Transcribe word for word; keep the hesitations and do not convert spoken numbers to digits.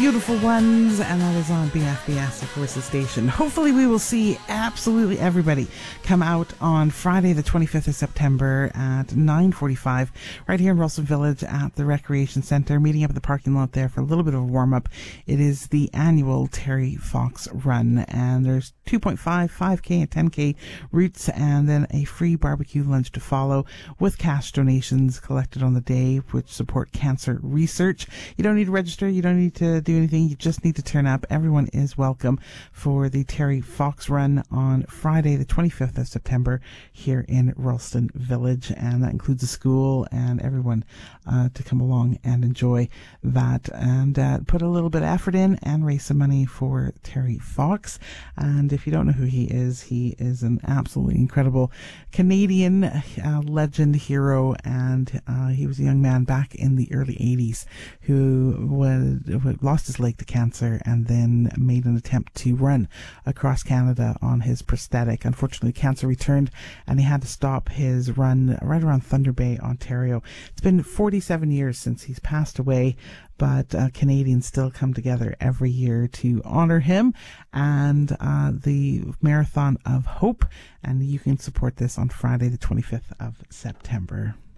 Beautiful Ones, and that is on B F B S, of course, the station. Hopefully we will see absolutely everybody come out on Friday the twenty-fifth of September at nine forty-five right here in Ralston Village at the Recreation Centre, meeting up at the parking lot there for a little bit of a warm-up. It is the annual Terry Fox Run, and there's two point five, five K and ten K routes, and then a free barbecue lunch to follow with cash donations collected on the day which support cancer research. You don't need to register, you don't need to do anything, you just need to turn up. Everyone is welcome for the Terry Fox Run on Friday the twenty-fifth of September here in Ralston Village, and that includes the school and everyone uh, to come along and enjoy that and uh, put a little bit of effort in and raise some money for Terry Fox. And if you don't know who he is, he is an absolutely incredible Canadian uh, legend, hero, and uh, he was a young man back in the early eighties who was, lost his leg to cancer and then made an attempt to run across Canada on his prosthetic. Unfortunately, cancer returned and he had to stop his run right around Thunder Bay, Ontario. It's been forty-seven years since he's passed away, but uh, Canadians still come together every year to honor him, and uh, the Marathon of Hope, and you can support this on Friday the twenty-fifth of September.